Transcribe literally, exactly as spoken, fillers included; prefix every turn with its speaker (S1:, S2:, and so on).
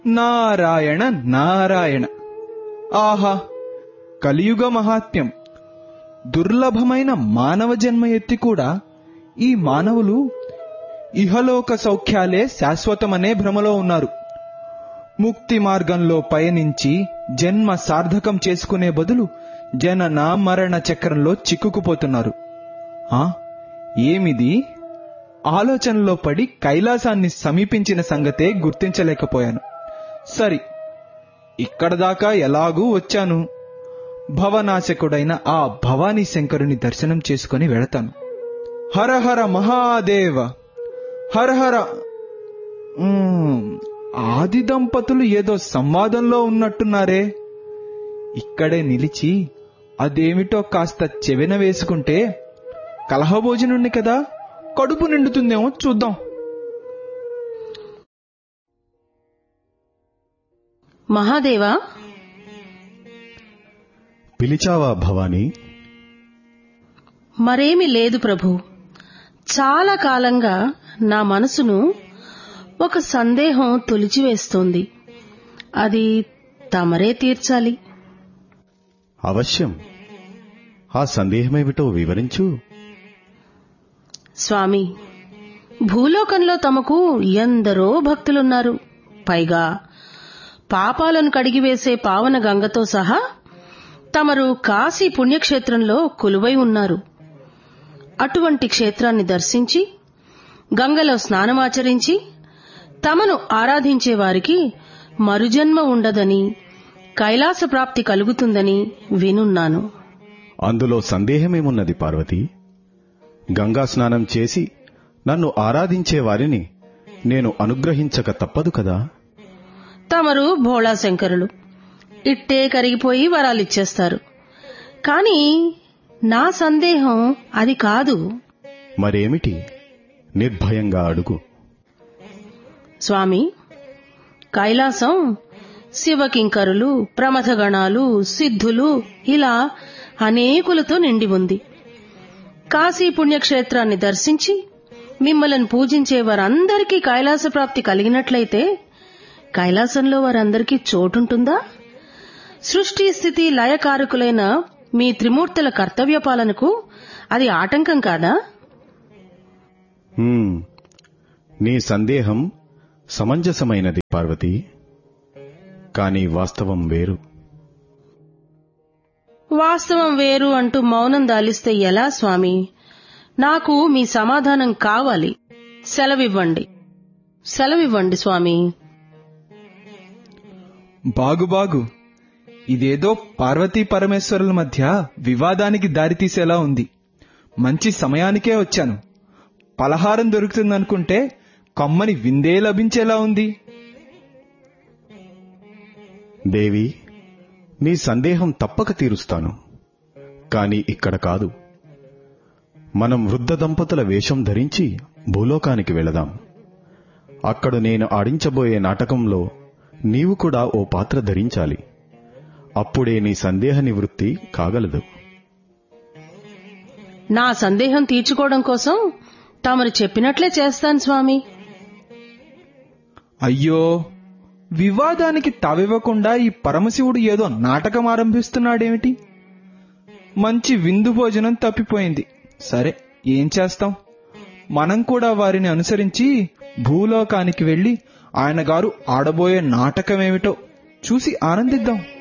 S1: నారాయణ నారాయణ. ఆహా, కలియుగ మహాత్మ్యం. దుర్లభమైన మానవ జన్మ ఎత్తి కూడా ఈ మానవులు ఇహలోక సౌఖ్యాలే శాశ్వతమనే భ్రమలో ఉన్నారు. ముక్తి మార్గంలో పయనించి జన్మ సార్థకం చేసుకునే బదులు జనన మరణ చక్రంలో చిక్కుకుపోతున్నారు. ఆ ఏమిది? ఆలోచనలో పడి కైలాసాన్ని సమీపించిన సంగతే గుర్తించలేకపోయాను. సరి, ఇక్కడ దాకా ఎలాగూ వచ్చాను. భవనాశకుడైన ఆ భవానీ శంకరుని దర్శనం చేసుకుని వెళతాను. హరహర మహాదేవ, హరహర. ఆది దంపతులు ఏదో సంవాదంలో ఉన్నట్టున్నారే. ఇక్కడే నిలిచి అదేమిటో కాస్త చెవిన వేసుకుంటే కలహభోజనుణ్ణి కదా, కడుపు నిండుతుందేమో చూద్దాం.
S2: మహాదేవా,
S3: పిలిచావా భవానీ?
S2: మరేమి లేదు ప్రభు. చాలా కాలంగా నా మనసును ఒక సందేహం తొలిచివేస్తోంది. అది తమరే తీర్చాలి.
S3: అవశ్యం. ఆ సందేహమేమిటో వివరించు.
S2: స్వామి, భూలోకంలో తమకు ఎందరో భక్తులున్నారు. పైగా పాపాలను కడిగివేసే పావన గంగతో సహా తమరు కాశీ పుణ్యక్షేత్రంలో కొలువై ఉన్నారు. అటువంటి క్షేత్రాన్ని దర్శించి గంగలో స్నానమాచరించి తమను ఆరాధించే వారికి మరుజన్మ ఉండదని, కైలాస ప్రాప్తి కలుగుతుందని వినున్నాను.
S3: అందులో సందేహమేమున్నది పార్వతీ? గంగా స్నానం చేసి నన్ను ఆరాధించే వారిని నేను అనుగ్రహించక తప్పదు కదా.
S2: తమరు భోళాశంకరులు, ఇట్టే కరిగిపోయి వరాలిచ్చేస్తారు. కాని నా సందేహం అది కాదు.
S3: మరేమిటి? నిర్భయంగా అడుగు.
S2: స్వామి, కైలాసం శివకింకరులు, ప్రమథగణాలు, సిద్ధులు ఇలా అనేకులతో నిండి ఉంది. కాశీ పుణ్యక్షేత్రాన్ని దర్శించి మిమ్మల్ని పూజించే వారందరికీ కైలాస ప్రాప్తి కలిగినట్లయితే కైలాసంలో వారందరికీ చోటుంటుందా? సృష్టి స్థితి లయకారకులైన మీ త్రిమూర్తుల కర్తవ్య పాలనకు అది ఆటంకం కాదా?
S3: నీ సందేహం సమంజసమైనది పార్వతీ, కాని వాస్తవం వేరు.
S2: వాస్తవం వేరు అంటూ మౌనం దాలిస్తే ఎలా స్వామి? నాకు మీ సమాధానం కావాలి. సెలవివ్వండి, సెలవివ్వండి స్వామి.
S1: బాగు బాగు, ఇదేదో పార్వతీ పరమేశ్వరుల మధ్య వివాదానికి దారితీసేలా ఉంది. మంచి సమయానికే వచ్చాను. పలహారం దొరుకుతుందనుకుంటే కమ్మని విందే లభించేలా ఉంది.
S3: దేవి, నీ సందేహం తప్పక తీరుస్తాను. కాని ఇక్కడ కాదు. మనం వృద్ధ దంపతుల వేషం ధరించి భూలోకానికి వెళదాం. అక్కడ నేను ఆడించబోయే నాటకంలో నీవు కూడా ఓ పాత్ర ధరించాలి. అప్పుడే నీ సందేహ నివృత్తి కాగలదు.
S2: నా సందేహం తీర్చుకోవడం కోసం తమరు చెప్పినట్లే చేస్తాను స్వామి.
S1: అయ్యో, వివాదానికి తావివ్వకుండా ఈ పరమశివుడు ఏదో నాటకం ఆరంభిస్తున్నాడేమిటి? మంచి విందు భోజనం తప్పిపోయింది. సరే, ఏం చేస్తాం? మనం కూడా వారిని అనుసరించి భూలోకానికి వెళ్లి ఆయన గారు ఆడబోయే నాటకమేమిటో చూసి ఆనందిద్దాం.